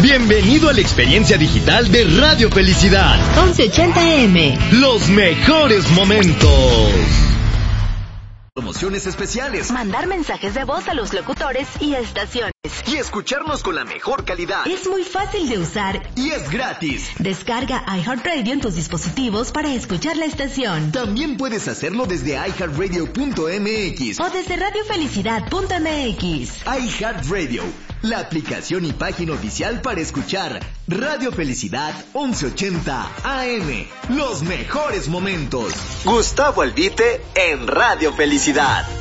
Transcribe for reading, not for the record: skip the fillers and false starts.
Bienvenido a la experiencia digital de Radio Felicidad 1180 AM. Los mejores momentos. Promociones especiales. Mandar mensajes de voz a los locutores y estaciones. Y escucharnos con la mejor calidad. Es muy fácil de usar. Y es gratis. Descarga iHeartRadio en tus dispositivos para escuchar la estación. También puedes hacerlo desde iHeartRadio.mx o desde radiofelicidad.mx. iHeartRadio, la aplicación y página oficial para escuchar Radio Felicidad 1180 AM. Los mejores momentos. Gustavo Albite en Radio Felicidad.